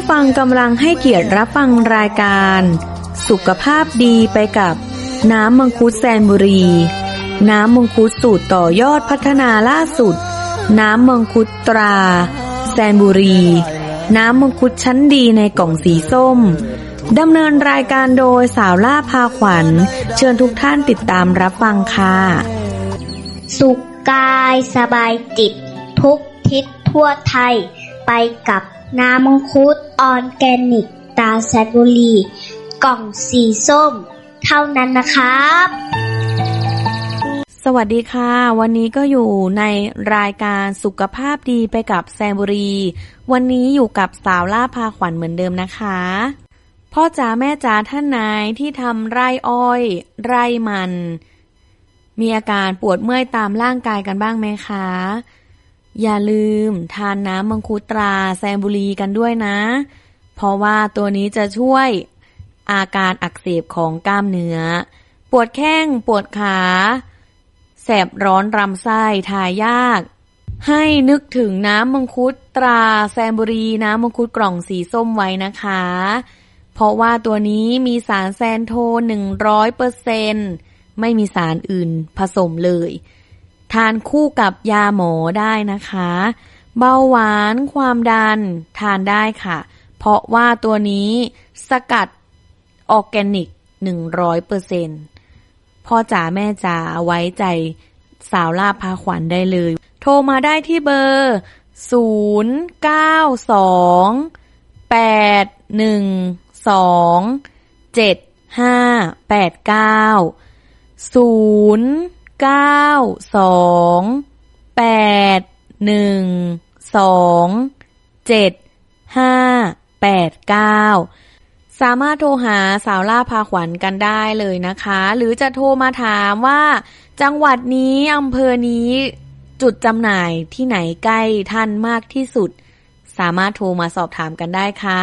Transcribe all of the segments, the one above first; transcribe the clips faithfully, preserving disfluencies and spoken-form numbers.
ฟังกำลังให้เกียรติรับฟังรายการสุขภาพดีไปกับน้ำมังคุดแซนบุรีน้ำมังคุดสูตรต่อยอดพัฒนาล่าสุดน้ำมังคุดตราแซนบุรีน้ำมังคุดชั้นดีในกล่องสีส้มดำเนินรายการโดยสาวล่าพาขวัญเชิญทุกท่านติดตามรับฟังค่ะสุขกายสบายจิตทุกทิศทั่วไทยไปกับน้ำมังคุดออร์แกนิกตราแซนบุรีกล่องสีส้มเท่านั้นนะครับสวัสดีค่ะวันนี้ก็อยู่ในรายการสุขภาพดีไปกับแซนบุรีวันนี้อยู่กับสาวล่าพาขวัญเหมือนเดิมนะคะพ่อจ๋าแม่จ๋าท่านไหนที่ทำไร่อ้อยไร่มันมีอาการปวดเมื่อยตามร่างกายกันบ้างไหมคะอย่าลืมทานน้ำมังคุดตราแซนบุรีกันด้วยนะเพราะว่าตัวนี้จะช่วยอาการอักเสบของกล้ามเนื้อปวดแข้งปวดขาแสบร้อนลำไส้ถ่ายยากให้นึกถึงน้ำมังคุดตราแซนบุรีน้ำมังคุดกล่องสีส้มไว้นะคะเพราะว่าตัวนี้มีสารแซนโทน หนึ่งร้อยเปอร์เซ็นต์ ไม่มีสารอื่นผสมเลยทานคู่กับยาหมอได้นะคะเบาหวานความดันทานได้ค่ะเพราะว่าตัวนี้สกัดออร์แกนิก หนึ่งร้อยเปอร์เซ็นต์ พ่อจ๋าแม่จ๋าไว้ใจสาวล่าพาขวัญได้เลยโทรมาได้ที่เบอร์ศูนย์ เก้า สอง แปด หนึ่ง สอง เจ็ด ห้า แปด เก้า ศูนย์ เก้า สอง แปด หนึ่ง สอง เจ็ด ห้า แปด เก้าสามารถโทรหาสาวล่าพาขวัญกันได้เลยนะคะหรือจะโทรมาถามว่าจังหวัดนี้อำเภอนี้จุดจำหน่ายที่ไหนใกล้ท่านมากที่สุดสามารถโทรมาสอบถามกันได้ค่ะ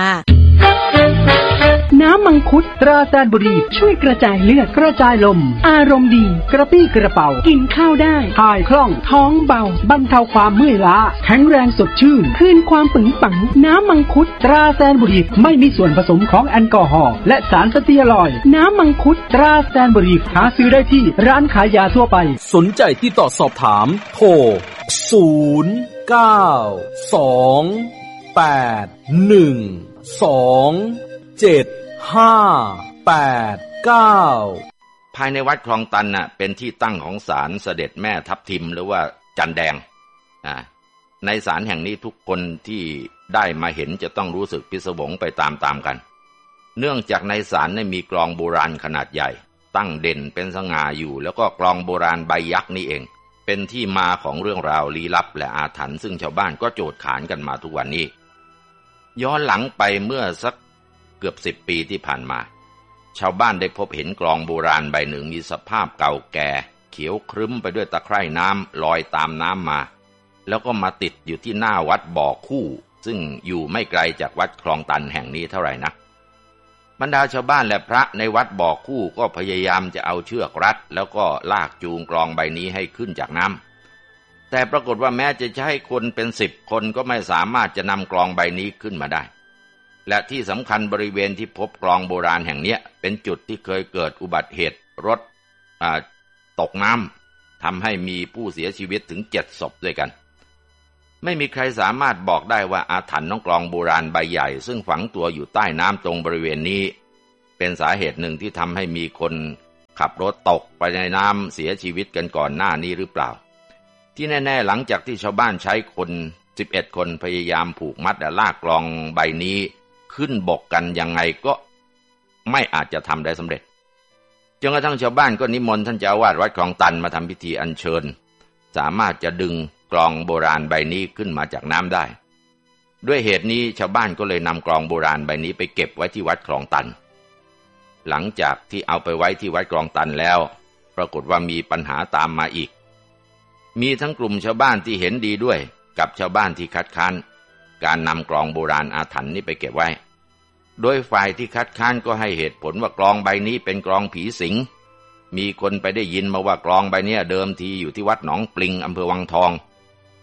น้ำมังคุดตราแซนบุรีช่วยกระจายเลือดกระจายลมอารมณ์ดีกระปี้กระเป๋ากินข้าวได้ถ่ายคล่องท้องเบาบรรเทาความเมื่อยล้าแข็งแรงสดชื่นคืนความปึงปังน้ำมังคุดตราแซนบุรีไม่มีส่วนผสมของแอลกอฮอล์และสารสเตียรอยด์น้ำมังคุดตราแซนบุรีหาซื้อได้ที่ร้านขายยาทั่วไปสนใจติดต่อสอบถามโทรศูนย์ เก้า สอง แปด หนึ่ง สอง เจ็ด ห้า แปด เก้าภายในวัดคลองตันน่ะเป็นที่ตั้งของศาลเสด็จแม่ทับทิมหรือว่าจันแดงอ่าในศาลแห่งนี้ทุกคนที่ได้มาเห็นจะต้องรู้สึกพิศวงไปตามๆกันเนื่องจากในศาลนั้นมีกลองโบราณขนาดใหญ่ตั้งเด่นเป็นสง่าอยู่แล้วก็กลองโบราณใบยักษ์นี่เองเป็นที่มาของเรื่องราวลี้ลับและอาถรรพ์ซึ่งชาวบ้านก็โจทย์ขานกันมาทุกวันนี้ย้อนหลังไปเมื่อสักเกือบสิบปีที่ผ่านมาชาวบ้านได้พบเห็นกลองโบราณใบหนึ่งมีสภาพเก่าแก่เขียวครึ้มไปด้วยตะไคร่น้ำลอยตามน้ำมาแล้วก็มาติดอยู่ที่หน้าวัดบ่อคู่ซึ่งอยู่ไม่ไกลจากวัดคลองตันแห่งนี้เท่าไหร่นักบรรดาชาวบ้านและพระในวัดบ่อคู่ก็พยายามจะเอาเชือกรัดแล้วก็ลากจูงกลองใบนี้ให้ขึ้นจากน้ำแต่ปรากฏว่าแม้จะใช้คนเป็นสิบคนก็ไม่สามารถจะนำกลองใบนี้ขึ้นมาได้และที่สำคัญบริเวณที่พบกลองโบราณแห่งนี้เป็นจุดที่เคยเกิดอุบัติเหตุรถตกน้ำทำให้มีผู้เสียชีวิตถึงเจ็ดศพด้วยกันไม่มีใครสามารถบอกได้ว่าอาถรรพ์ของกลองโบราณใบใหญ่ซึ่งฝังตัวอยู่ใต้น้ำตรงบริเวณนี้เป็นสาเหตุหนึ่งที่ทำให้มีคนขับรถตกไปในน้ำเสียชีวิตกันก่อนหน้านี้หรือเปล่าที่แน่ๆหลังจากที่ชาวบ้านใช้คนสิบเอ็ดคนพยายามผูกมัดและลากกลองใบนี้ขึ้นบกกันยังไงก็ไม่อาจจะทำได้สำเร็จจนกระทั่งชาวบ้านก็นิมนต์ท่านเจ้าอาวาสวัดคลองตันมาทำพิธีอัญเชิญสามารถจะดึงกลองโบราณใบนี้ขึ้นมาจากน้ำได้ด้วยเหตุนี้ชาวบ้านก็เลยนำกลองโบราณใบนี้ไปเก็บไว้ที่วัดคลองตันหลังจากที่เอาไปไว้ที่วัดคลองตันแล้วปรากฏว่ามีปัญหาตามมาอีกมีทั้งกลุ่มชาวบ้านที่เห็นดีด้วยกับชาวบ้านที่คัดค้านการนำกลองโบราณอาถรรพ์นี้ไปเก็บไว้โดยฝ่ายที่คัดค้านก็ให้เหตุผลว่ากลองใบนี้เป็นกลองผีสิงมีคนไปได้ยินมาว่ากลองใบนี้เดิมทีอยู่ที่วัดหนองปลิงอำเภอวังทองท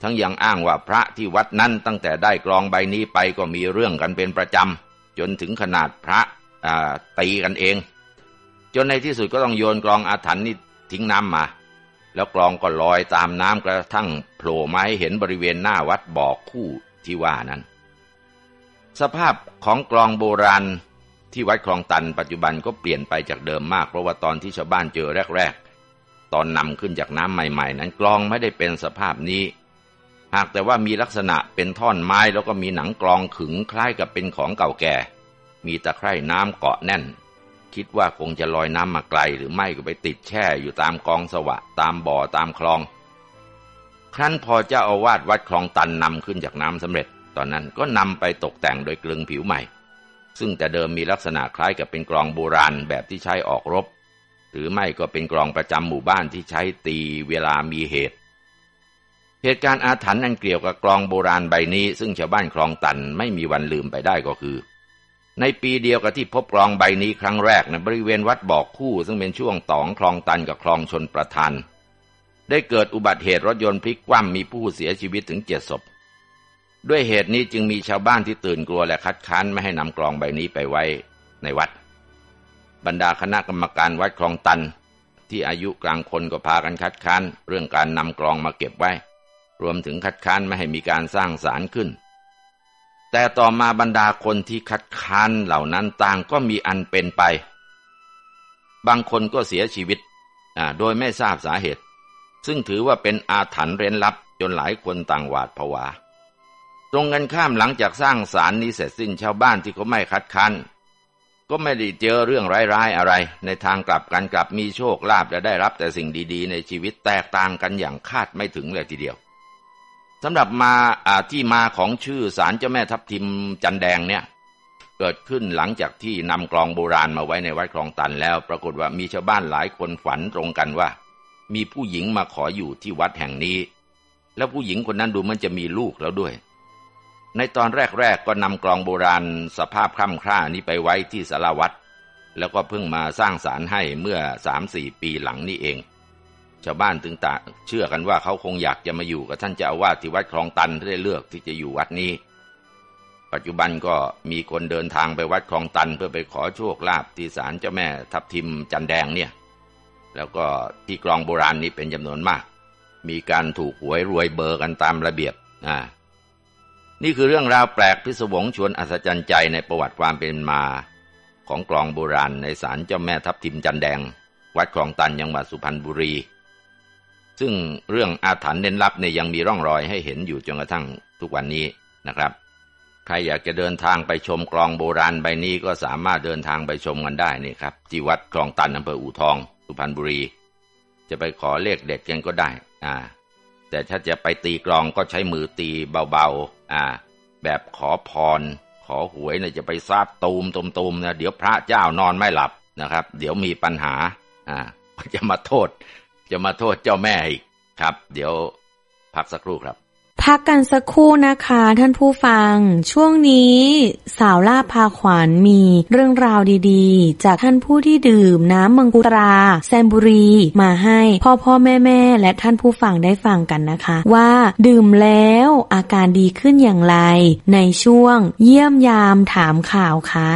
ทั้งยังอ้างว่าพระที่วัดนั้นตั้งแต่ได้กลองใบนี้ไปก็มีเรื่องกันเป็นประจำจนถึงขนาดพระตีกันเองจนในที่สุดก็ต้องโยนกลองอาถรรพ์นี้ทิ้งน้ำมาแล้วกลองก็ลอยตามน้ำกระทั่งโผล่มาให้เห็นบริเวณหน้าวัดบ่อคู่ที่ว่านั้นสภาพของกลองโบราณที่วัดคลองตันปัจจุบันก็เปลี่ยนไปจากเดิมมากเพราะว่าตอนที่ชาวบ้านเจอแรกๆตอนนำขึ้นจากน้ำใหม่ๆนั้นกลองไม่ได้เป็นสภาพนี้หากแต่ว่ามีลักษณะเป็นท่อนไม้แล้วก็มีหนังกลองขึงคล้ายกับเป็นของเก่าแก่มีตะไคร่น้ำเกาะแน่นคิดว่าคงจะลอยน้ำมาไกลหรือไม่ก็ไปติดแช่อยู่ตามกองสวะตามบ่อตามคลองครั้นพอเจ้าอาวาสวัดคลองตันนำขึ้นจากน้ำสำเร็จตอนนั้นก็นำไปตกแต่งโดยกลึงผิวใหม่ซึ่งแต่เดิมมีลักษณะคล้ายกับเป็นกลองโบราณแบบที่ใช้ออกรบหรือไม่ก็เป็นกลองประจำหมู่บ้านที่ใช้ตีเวลามีเหตุเหตุการณ์อาถรรพ์อันเกี่ยวกับกลองโบราณใบนี้ซึ่งชาวบ้านคลองตันไม่มีวันลืมไปได้ก็คือในปีเดียวกับที่พบกลองใบนี้ครั้งแรกในบริเวณวัดบ่อคู่ซึ่งเป็นช่วงต่องคลองตันกับคลองชลประทานได้เกิดอุบัติเหตุรถยนต์พลิกคว่ำมีผู้เสียชีวิตถึงเจ็ดศพด้วยเหตุนี้จึงมีชาวบ้านที่ตื่นกลัวและคัดค้านไม่ให้นำกลองใบนี้ไปไว้ในวัดบรรดาคณะกรรมการวัดคลองตันที่อายุกลางคนก็พากันคัดค้านเรื่องการนำกลองมาเก็บไว้รวมถึงคัดค้านไม่ให้มีการสร้างศาลขึ้นแต่ต่อมาบรรดาคนที่คัดค้านเหล่านั้นต่างก็มีอันเป็นไปบางคนก็เสียชีวิตโดยไม่ทราบสาเหตุซึ่งถือว่าเป็นอาถรรพ์เร้นลับจนหลายคนต่างหวาดผวาตรงกันข้ามหลังจากสร้างศาลนี้เสร็จสิ้นชาวบ้านที่เขาไม่คัดค้านก็ไม่ได้เจอเรื่องร้ายๆอะไรในทางกลับกันกลับมีโชคลาภและได้รับแต่สิ่งดีๆในชีวิตแตกต่างกันอย่างคาดไม่ถึงเลยทีเดียวสำหรับมาที่มาของชื่อศาลเจ้าแม่ทับทิมจันแดงเนี่ยเกิดขึ้นหลังจากที่นำกลองโบราณมาไว้ในวัดคลองตันแล้วปรากฏว่ามีชาวบ้านหลายคนฝันตรงกันว่ามีผู้หญิงมาขออยู่ที่วัดแห่งนี้แล้วผู้หญิงคนนั้นดูมันจะมีลูกแล้วด้วยในตอนแรกๆก็นำกลองโบราณสภาพคร่ำคร่านี้ไปไว้ที่ศาลาวัดแล้วก็เพิ่งมาสร้างศาลให้เมื่อ สามสี่ ปีหลังนี้เองชาวบ้านถึงต่างเชื่อกันว่าเขาคงอยากจะมาอยู่กับท่านเจ้าอาวาสที่วัดคลองตันที่ได้เลือกที่จะอยู่วัดนี้ปัจจุบันก็มีคนเดินทางไปวัดคลองตันเพื่อไปขอโชคลาภที่ศาลเจ้าแม่ทับทิมจันแดงเนี่ยแล้วก็ที่กลองโบราณนี้เป็นจำนวนมากมีการถูกหวยรวยเบอร์กันตามระเบียบอ่านี่คือเรื่องราวแปลกพิศวงชวนอัศจรรย์ใจในประวัติความเป็นมาของกลองโบราณในศาลเจ้าแม่ทับทิมจันแดงวัดคลองตันจังหวัดสุพรรณบุรีซึ่งเรื่องอาถรรพ์เร้นลับเนี่ยยังมีร่องรอยให้เห็นอยู่จนกระทั่งทุกวันนี้นะครับใครอยากจะเดินทางไปชมกลองโบราณใบนี้ก็สามารถเดินทางไปชมกันได้นี่ครับที่วัดคลองตันอำเภออู่ทองสุพรรณบุรีจะไปขอเลขเด็ดกันก็ได้อ่าแต่ถ้าจะไปตีกลองก็ใช้มือตีเบาๆอ่าแบบขอพรขอหวยเนี่ยจะไปซาดตูมตูมๆนะเดี๋ยวพระเจ้านอนไม่หลับนะครับเดี๋ยวมีปัญหาอ่าจะมาโทษจะมาโทษเจ้าแม่อีกครับเดี๋ยวพักสักครู่ครับพักกันสักครู่นะคะท่านผู้ฟังช่วงนี้สาวล่าพาขวัญมีเรื่องราวดีๆจากท่านผู้ที่ดื่มน้ำมังคุดตราแซมบุรีมาให้พ่อพ่อแม่แม่และท่านผู้ฟังได้ฟังกันนะคะว่าดื่มแล้วอาการดีขึ้นอย่างไรในช่วงเยี่ยมยามถามข่าวค่ะ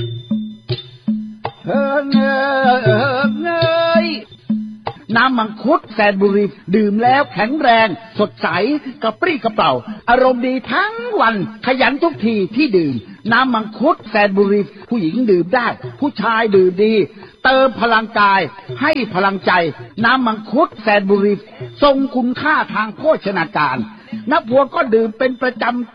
เออเงยเออเงยน้ำมังคุดแซนบุรีดื่มแล้วแข็งแรงสดใสกระปรี้กระเป๋าอารมณ์ดีทั้งวันขยันทุกทีที่ดื่มน้ำมังคุดแซนบุรีผู้หญิงดื่มได้ผู้ชายดื่มดีเติมพลังกายให้พลังใจน้ำมังคุดแซนบุรีทรงคุณค่าทางโภชนาการนักพวงก็ดื่มเป็นประจำ